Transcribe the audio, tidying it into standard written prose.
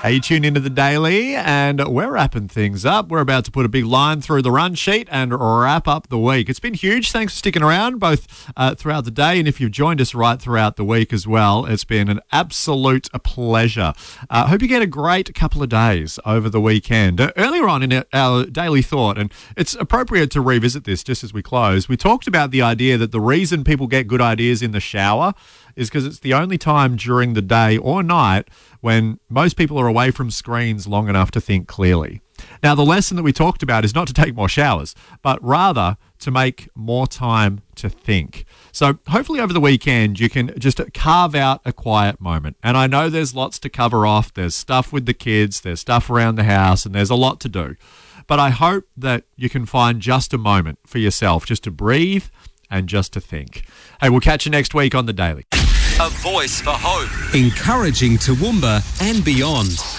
Hey, you tuned into the Daily, and we're wrapping things up. We're about to put a big line through the run sheet and wrap up the week. It's been huge. Thanks for sticking around both throughout the day, and if you've joined us right throughout the week as well, it's been an absolute pleasure. Hope you get a great couple of days over the weekend. Earlier on in our Daily Thought, and it's appropriate to revisit this just as we close, we talked about the idea that the reason people get good ideas in the shower is because it's the only time during the day or night when most people are away from screens long enough to think clearly. Now, the lesson that we talked about is not to take more showers, but rather to make more time to think. So hopefully over the weekend, you can just carve out a quiet moment. And I know there's lots to cover off. There's stuff with the kids, there's stuff around the house, and there's a lot to do. But I hope that you can find just a moment for yourself, just to breathe and just to think. Hey, we'll catch you next week on The Daily. A voice for hope. Encouraging Toowoomba and beyond.